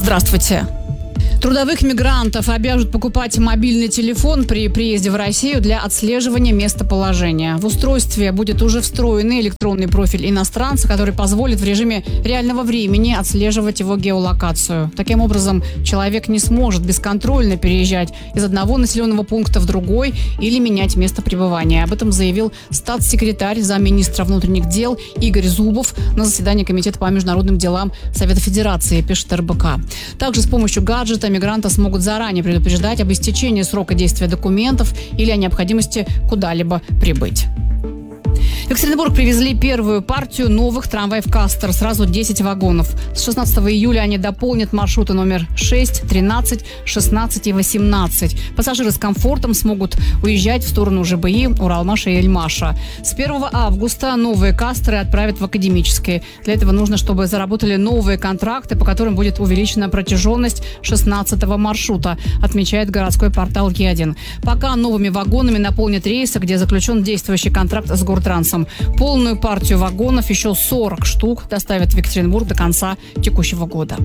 Здравствуйте. Трудовых мигрантов обяжут покупать мобильный телефон при приезде в Россию для отслеживания местоположения. В устройстве будет уже встроенный электронный профиль иностранца, который позволит в режиме реального времени отслеживать его геолокацию. Таким образом, человек не сможет бесконтрольно переезжать из одного населенного пункта в другой или менять место пребывания. Об этом заявил статс-секретарь замминистра внутренних дел Игорь Зубов на заседании Комитета по международным делам Совета Федерации, пишет РБК. Также с помощью гаджета мигранты смогут заранее предупреждать об истечении срока действия документов или о необходимости куда-либо прибыть. В Екатеринбург привезли первую партию новых трамваев «Кастер». Сразу 10 вагонов. С 16 июля они дополнят маршруты номер 6, 13, 16 и 18. Пассажиры с комфортом смогут уезжать в сторону ЖБИ, Уралмаша и Эльмаша. С 1 августа новые «Кастеры» отправят в академические. Для этого нужно, чтобы заработали новые контракты, по которым будет увеличена протяженность 16-го маршрута, отмечает городской портал Е1. Пока новыми вагонами наполнят рейсы, где заключен действующий контракт с Гортрансом. Полную партию вагонов, еще 40 штук, доставят в Екатеринбург до конца текущего года.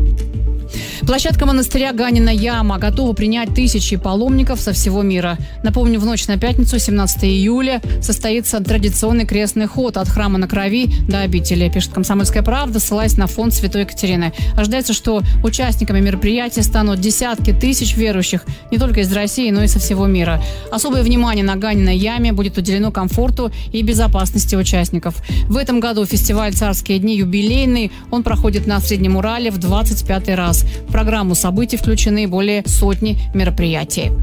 Площадка монастыря Ганина Яма готова принять тысячи паломников со всего мира. Напомню, в ночь на пятницу, 17 июля, состоится традиционный крестный ход от храма на Крови до обители, пишет «Комсомольская правда», ссылаясь на фонд Святой Екатерины. Ожидается, что участниками мероприятия станут десятки тысяч верующих не только из России, но и со всего мира. Особое внимание на Ганиной Яме будет уделено комфорту и безопасности участников. В этом году фестиваль «Царские дни» юбилейный. Он проходит на Среднем Урале в 25-й раз. В программу событий включены более сотни мероприятий.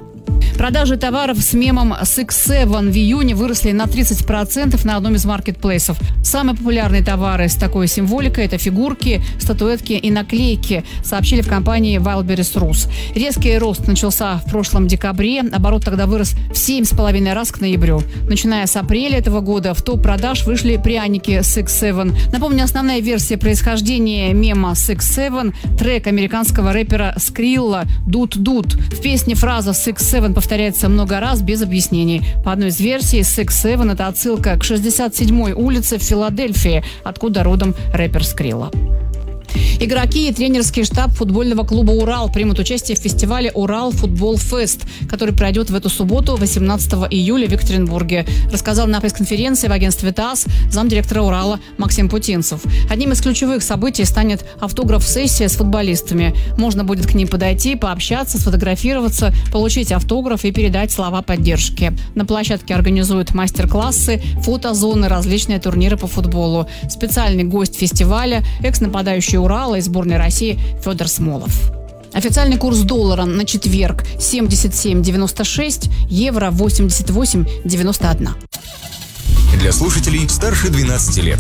Продажи товаров с мемом «Six7» в июне выросли на 30% на одном из маркетплейсов. Самые популярные товары с такой символикой – это фигурки, статуэтки и наклейки, сообщили в компании Wildberries Rus. Резкий рост начался в прошлом декабре. Оборот тогда вырос в 7,5 раз к ноябрю. Начиная с апреля этого года в топ продаж вышли пряники «Six7». Напомню, основная версия происхождения мема «Six7» – трек американского рэпера Скрилла «Дут-Дут». В песне фраза «Six7» повторяется много раз без объяснений. По одной из версий, «Six7» – это отсылка к 67-й улице в Филадельфии, откуда родом рэпер Скрилла. Игроки и тренерский штаб футбольного клуба «Урал» примут участие в фестивале «Урал Футбол Фест», который пройдет в эту субботу, 18 июля в Екатеринбурге, рассказал на пресс-конференции в агентстве ТАСС замдиректора «Урала» Максим Путинцев. Одним из ключевых событий станет автограф-сессия с футболистами. Можно будет к ним подойти, пообщаться, сфотографироваться, получить автограф и передать слова поддержки. На площадке организуют мастер-классы, фотозоны, различные турниры по футболу. Специальный гость фестиваля – экс-нападающий «Урала» и сборной России Федор Смолов. Официальный курс доллара на четверг 77.96, евро 88.91. Для слушателей старше 12 лет.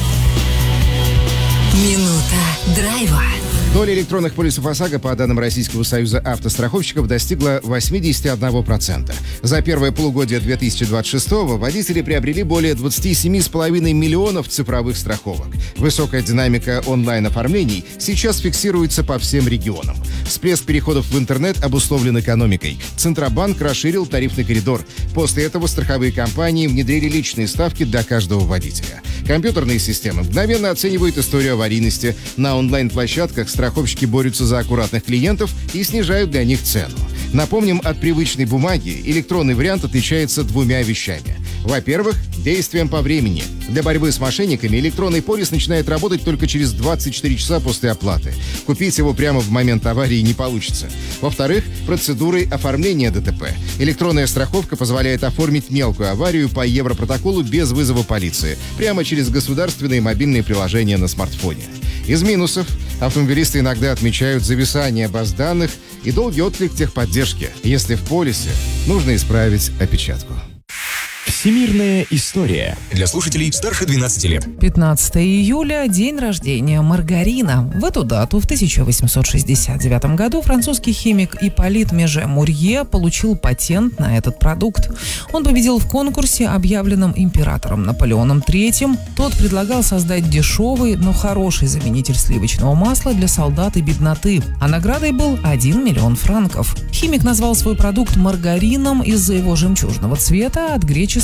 Минута драйва. Доля электронных полисов ОСАГО, по данным Российского союза автостраховщиков, достигла 81%. За первое полугодие 2026-го водители приобрели более 27,5 миллионов цифровых страховок. Высокая динамика онлайн-оформлений сейчас фиксируется по всем регионам. Всплеск переходов в интернет обусловлен экономикой. Центробанк расширил тарифный коридор. После этого страховые компании внедрили личные ставки для каждого водителя. Компьютерные системы мгновенно оценивают историю аварийности. На онлайн-площадках страховщики борются за аккуратных клиентов и снижают для них цену. Напомним, от привычной бумаги электронный вариант отличается двумя вещами. Во-первых, действием по времени. Для борьбы с мошенниками электронный полис начинает работать только через 24 часа после оплаты. Купить его прямо в момент аварии не получится. Во-вторых, процедурой оформления ДТП. Электронная страховка позволяет оформить мелкую аварию по Европротоколу без вызова полиции, прямо через государственные мобильные приложения на смартфоне. Из минусов автомобилисты иногда отмечают зависание баз данных и долгий отклик техподдержки. Если в полисе, нужно исправить опечатку. Всемирная история. Для слушателей старше 12 лет. 15 июля – день рождения маргарина. В эту дату в 1869 году французский химик Ипполит Меже Мурье получил патент на этот продукт. Он победил в конкурсе, объявленном императором Наполеоном III. Тот предлагал создать дешевый, но хороший заменитель сливочного масла для солдат и бедноты. А наградой был 1 миллион франков. Химик назвал свой продукт маргарином из-за его жемчужного цвета, от греческого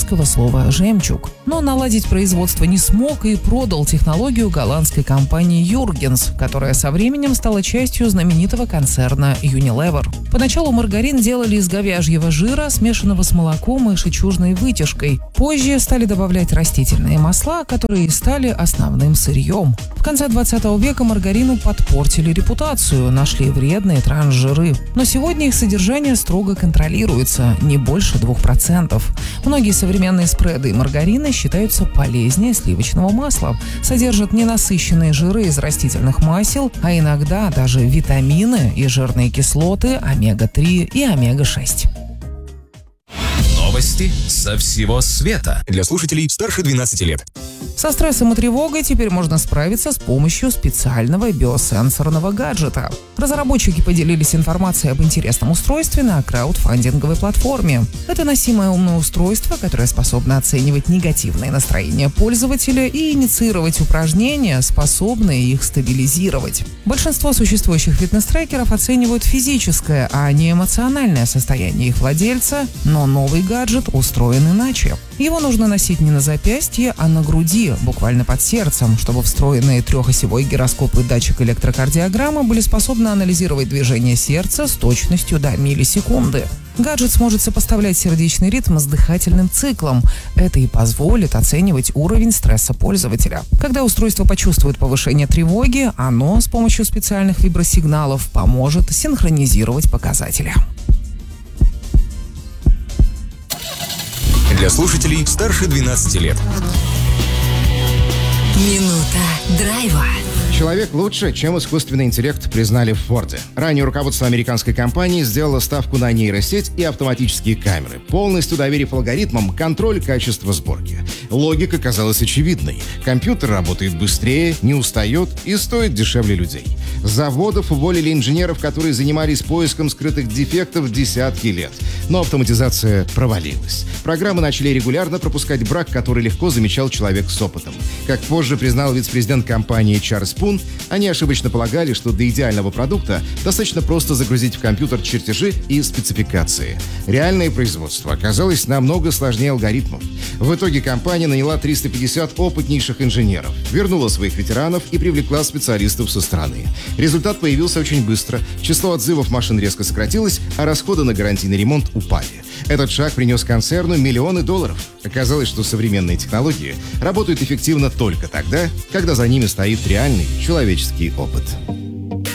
греческого слова «жемчуг». Но наладить производство не смог и продал технологию голландской компании Юргенс, которая со временем стала частью знаменитого концерна Unilever. Поначалу маргарин делали из говяжьего жира, смешанного с молоком и жемчужной вытяжкой. Позже стали добавлять растительные масла, которые и стали основным сырьем. В конце 20 века маргарину подпортили репутацию, нашли вредные трансжиры. Но сегодня их содержание строго контролируется, не больше 2%. Многие современные спреды и маргарины считаются полезнее сливочного масла, содержат ненасыщенные жиры из растительных масел, а иногда даже витамины и жирные кислоты омега-3 и омега-6. Новости со всего света. Для слушателей старше 12 лет. Со стрессом и тревогой теперь можно справиться с помощью специального биосенсорного гаджета. Разработчики поделились информацией об интересном устройстве на краудфандинговой платформе. Это носимое умное устройство, которое способно оценивать негативное настроение пользователя и инициировать упражнения, способные их стабилизировать. Большинство существующих фитнес-трекеров оценивают физическое, а не эмоциональное состояние их владельца, но новый гаджет устроен иначе. Его нужно носить не на запястье, а на груди, буквально под сердцем, чтобы встроенные трехосевой гироскоп и датчик электрокардиограммы были способны анализировать движение сердца с точностью до миллисекунды. Гаджет сможет сопоставлять сердечный ритм с дыхательным циклом. Это и позволит оценивать уровень стресса пользователя. Когда устройство почувствует повышение тревоги, оно с помощью специальных вибросигналов поможет синхронизировать показатели. Для слушателей старше 12 лет. Минута драйва. Человек лучше, чем искусственный интеллект, признали в Форде. Ранее руководство американской компании сделало ставку на нейросеть и автоматические камеры, полностью доверив алгоритмам контроль качества сборки. Логика казалась очевидной. Компьютер работает быстрее, не устает и стоит дешевле людей. С заводов уволили инженеров, которые занимались поиском скрытых дефектов десятки лет. Но автоматизация провалилась. Программы начали регулярно пропускать брак, который легко замечал человек с опытом. Как позже признал вице-президент компании Чарльз Пун, они ошибочно полагали, что до идеального продукта достаточно просто загрузить в компьютер чертежи и спецификации. Реальное производство оказалось намного сложнее алгоритмов. В итоге компания наняла 350 опытнейших инженеров, вернула своих ветеранов и привлекла специалистов со стороны. Результат появился очень быстро. Число отзывов машин резко сократилось, а расходы на гарантийный ремонт упали. Этот шаг принес концерну миллионы долларов. Оказалось, что современные технологии работают эффективно только тогда, когда за ними стоит реальный человеческий опыт.